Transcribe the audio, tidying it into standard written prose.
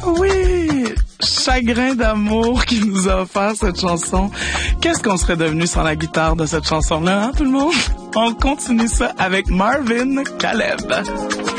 Oui, Chagrin d'amour qui nous a offert cette chanson. Qu'est-ce qu'on serait devenu sans la guitare de cette chanson-là, hein, tout le monde? On continue ça avec Marvin Caleb.